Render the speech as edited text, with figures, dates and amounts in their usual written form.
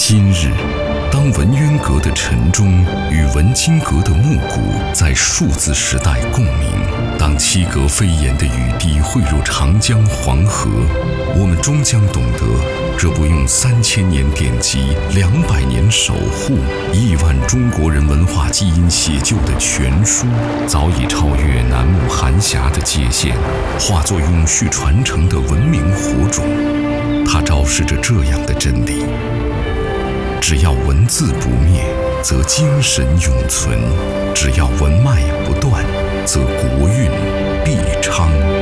今日，当文渊阁的晨钟与文津阁的暮鼓在数字时代共鸣，当七阁飞檐的雨滴汇入长江黄河，我们终将懂得，这部用3000年典籍、200年守护、亿万中国人文化基因写就的全书，早已超越南亩韩峡的界限，化作永续传承的文明火种。它昭示着这样的真理：只要文字不灭，则精神永存；只要文脉不断，则国运必昌。